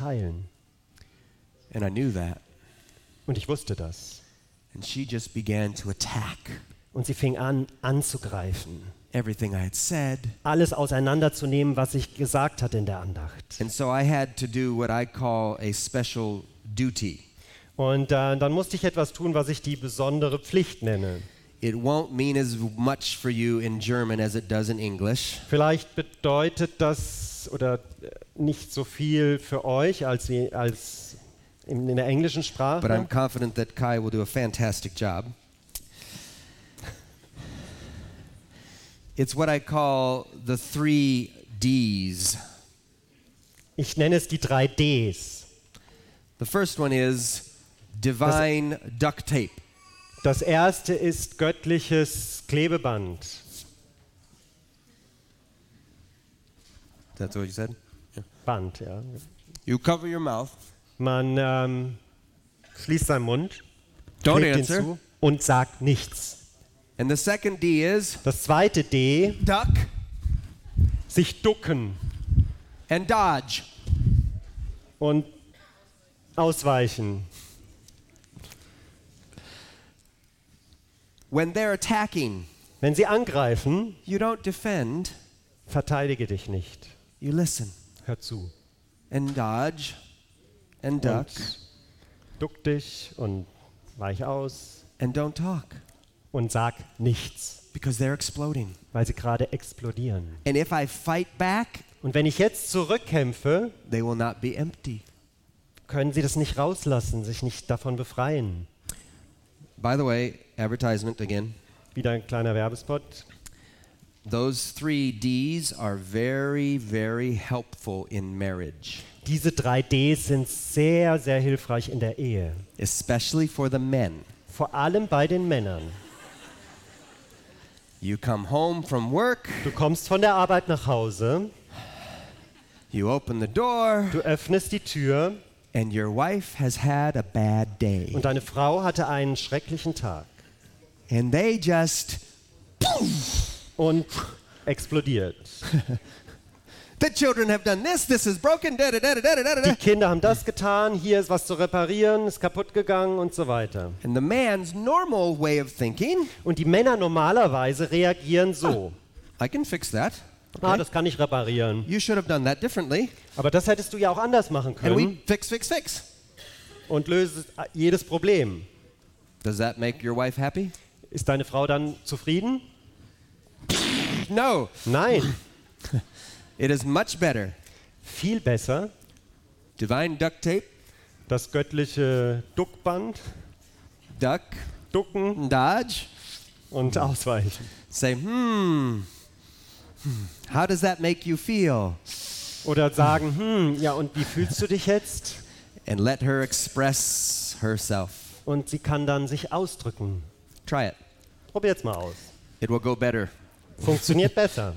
heilen. And I knew that. Und ich wusste das. And she just began to attack Und sie fing an, anzugreifen. everything I had said. Alles auseinanderzunehmen, was ich gesagt hatte in der Andacht. And so I had to do what I call a special duty. Und dann musste ich etwas tun, was ich die besondere Pflicht nenne. It won't mean as much for you in German as it does in English. Vielleicht bedeutet das oder nicht so viel für euch als in der englischen But I'm Sprache. confident that Kai will do a fantastic job. It's what I call the 3 Ds. Ich nenne es die 3 Ds. The first one is divine duct tape. Das erste ist göttliches Klebeband. That's what you said? Band, ja. You cover your mouth. Man schließt seinen Mund, Don't klebt ihn answer. zu und sagt nichts. And the second D is Das zweite D, duck sich ducken and dodge. und ausweichen. When they're attacking, Wenn sie angreifen, you don't defend, verteidige dich nicht. you listen. Hör zu. And dodge and duck Und duck dich und weich aus and don't talk und sag nichts, because they're exploding. weil sie gerade explodieren. And if I fight back, Und wenn ich jetzt zurückkämpfe, they will not be empty. können sie das nicht rauslassen, sich nicht davon befreien. By the way, advertisement again. Wieder ein kleiner Werbespot. Those 3 Ds are very, very helpful in marriage, Diese 3 Ds sind sehr, sehr hilfreich in der Ehe. especially for the men. Vor allem bei den Männern. You come home from work, Du kommst von der Arbeit nach Hause, you open the door, du öffnest die Tür and your wife has had a bad day. und deine Frau hatte einen schrecklichen Tag And they just, und explodiert. the children have done this is broken, da da da da da da Die da. Kinder haben das getan, hier ist was zu reparieren, ist kaputt gegangen und so weiter. And the man's normal way of thinking, Und die Männer normalerweise reagieren so. I can fix that. Ah, Okay. das kann ich reparieren. You should have done that differently. Aber das hättest du ja auch anders machen And we können fix. und löst jedes Problem. Does that make your wife happy? Ist deine Frau dann zufrieden? No. Nein. It is much better. Viel besser Divine duct tape, das göttliche Duckband, duck, ducken dodge. und ausweichen. Say, how does that make you feel? Oder sagen, ja und wie fühlst du dich jetzt? And let her express herself. Und sie kann dann sich ausdrücken. Try it. Probier's mal aus. It will go better. Funktioniert besser.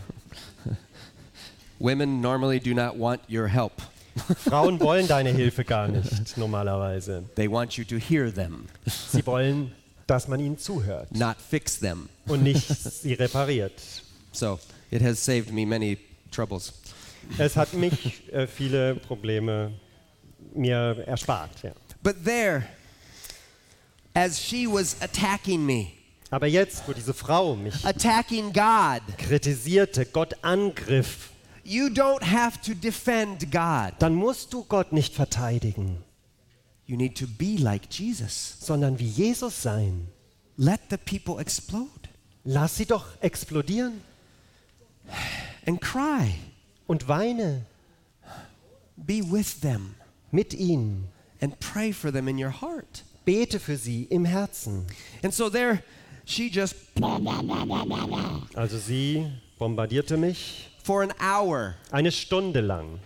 Women normally do not want your help. Frauen wollen deine Hilfe gar nicht, normalerweise. They want you to hear them, Sie wollen, dass man ihnen zuhört not fix them. und nicht sie repariert. So it has saved me many troubles. Es hat mich viele Probleme mir erspart. Ja. But there, as she was attacking me, Aber jetzt, wo diese Frau mich attacking God, kritisierte, Gott angriff, you don't have to defend God. dann musst du Gott nicht verteidigen, You need to be like Jesus. sondern wie Jesus sein. Let the people explode Lass sie doch explodieren and cry. und weine Be with them mit ihnen. and pray for them in your heart. Bete für sie im Herzen. And so there, she just, Also sie bombardierte mich for an hour. eine Stunde lang.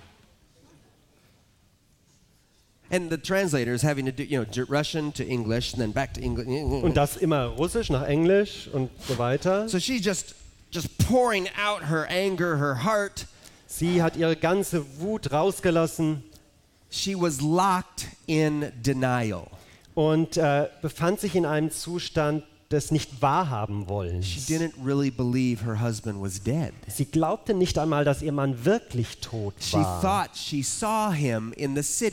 And the translator is having to do, Russian to English and then back to English. Und das immer Russisch nach Englisch und so weiter. So she's just pouring out her anger, her heart. Sie hat ihre ganze Wut rausgelassen She was locked in denial. und befand sich in einem Zustand des nicht wahrhaben She wollens. didn't really believe her husband was dead. Sie glaubte nicht einmal, dass ihr Mann wirklich tot She war. thought she saw him in the city.